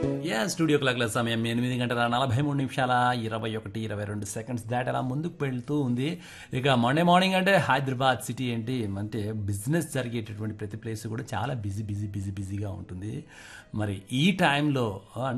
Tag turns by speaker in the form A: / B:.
A: Studio క్లాక్ల సమయం 8:43 దాటి అలా ముందుకు వెళ్తూ ఉంది. ఇక మండే మార్నింగ్ అంటే హైదరాబాద్ సిటీ ఏంటి అంటే బిజినెస్ జరిగేటటువంటి ప్రతి ప్లేస్ కూడా చాలా బిజీగా ఉంటుంది. మరి ఈ టైంలో